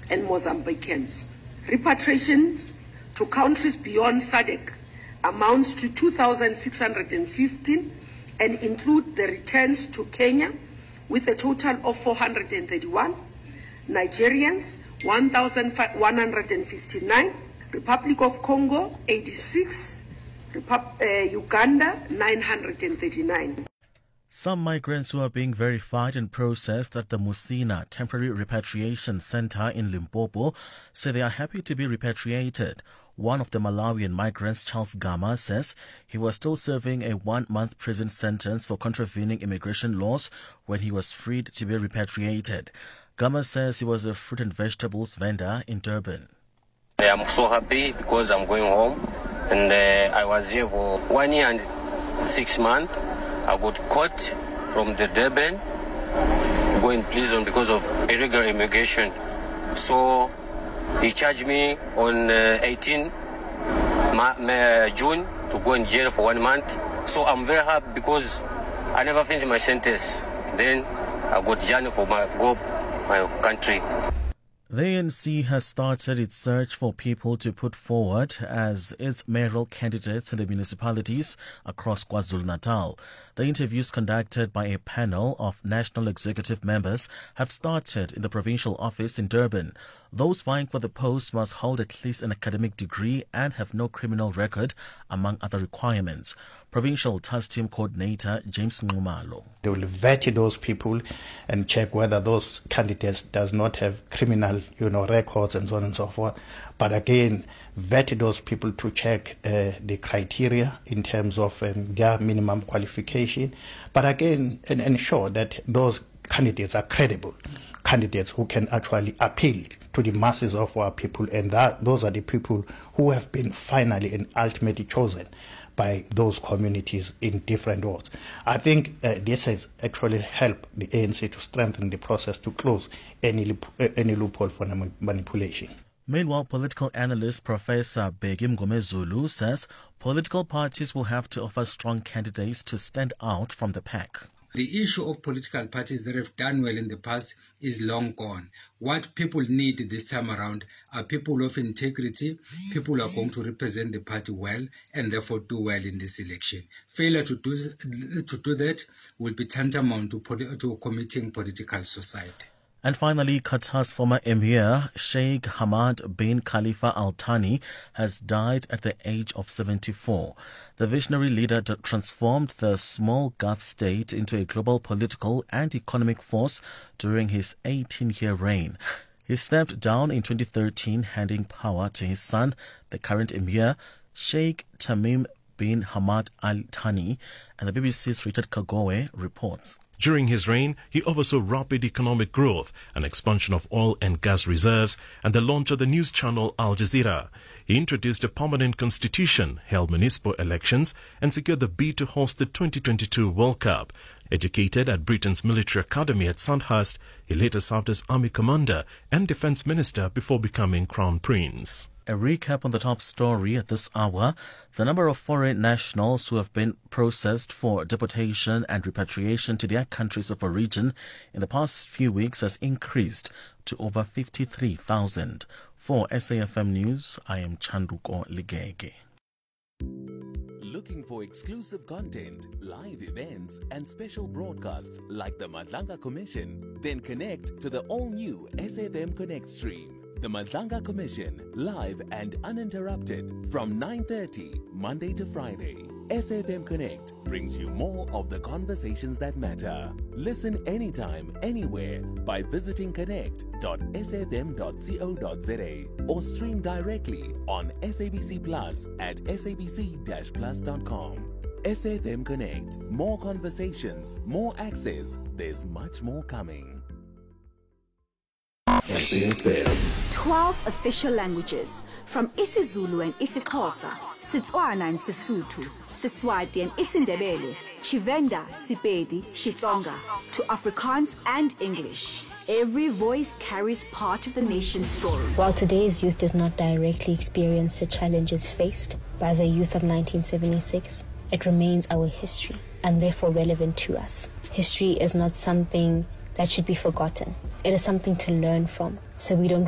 and Mozambicans. Repatriations to countries beyond SADC amounts to 2,615 and include the returns to Kenya with a total of 431, Nigerians 1,159, Republic of Congo 86, Uganda 939. Some migrants who are being verified and processed at the Musina Temporary Repatriation Center in Limpopo say they are happy to be repatriated. One of the Malawian migrants, Charles Gama, says he was still serving a 1-month prison sentence for contravening immigration laws when he was freed to be repatriated. Gama says he was a fruit and vegetables vendor in Durban. I am so happy because I'm going home, and I was here for 1 year and 6 months. I got caught from the Durban, going prison because of irregular immigration. So he charged me on 18 June to go in jail for 1 month. So I'm very happy because I never finished my sentence. Then I got journey for my country. The ANC has started its search for people to put forward as its mayoral candidates in the municipalities across KwaZulu-Natal. The interviews conducted by a panel of national executive members have started in the provincial office in Durban. Those vying for the post must hold at least an academic degree and have no criminal record, among other requirements. Provincial Task Team Coordinator James Ngumalo. They will vet those people and check whether those candidates does not have criminal, records and so on and so forth. But again, vet those people to check the criteria in terms of their minimum qualification. But again, and ensure that those candidates are credible candidates who can actually appeal to the masses of our people, and those are the people who have been finally and ultimately chosen by those communities in different wards. I think this has actually helped the ANC to strengthen the process to close any loophole for manipulation. Meanwhile, political analyst Professor Bheki Mngomezulu says political parties will have to offer strong candidates to stand out from the pack. The issue of political parties that have done well in the past is long gone. What people need this time around are people of integrity, people who are going to represent the party well and therefore do well in this election. Failure to do that will be tantamount to committing political suicide. And finally, Qatar's former emir, Sheikh Hamad bin Khalifa Al Thani, has died at the age of 74. The visionary leader transformed the small Gulf state into a global political and economic force during his 18-year reign. He stepped down in 2013, handing power to his son, the current emir, Sheikh Tamim bin Hamad Al Thani, and the BBC's Richard Kagowe reports. During his reign, he oversaw rapid economic growth, an expansion of oil and gas reserves, and the launch of the news channel Al Jazeera. He introduced a permanent constitution, held municipal elections, and secured the bid to host the 2022 World Cup. Educated at Britain's Military Academy at Sandhurst, he later served as Army Commander and Defence Minister before becoming Crown Prince. A recap on the top story at this hour. The number of foreign nationals who have been processed for deportation and repatriation to their countries of origin in the past few weeks has increased to over 53,000. For SAFM News, I am Chanduko Ligege. Looking for exclusive content, live events, and special broadcasts like the Madlanga Commission? Then connect to the all-new SAFM Connect stream. The Madlanga Commission, live and uninterrupted from 9:30 Monday to Friday. SAFM Connect brings you more of the conversations that matter. Listen anytime, anywhere by visiting connect.safm.co.za or stream directly on SABC Plus at sabc-plus.com. SAFM Connect. More conversations, more access. There's much more coming. 12 official languages, from isiZulu and isiXhosa, Setswana and Sesotho, Seswati and isiNdebele, Tshivenda, Sepedi, Xitsonga, to Afrikaans and English. Every voice carries part of the nation's story. While today's youth does not directly experience the challenges faced by the youth of 1976, it remains our history and therefore relevant to us. History is not something that should be forgotten. It is something to learn from, so we don't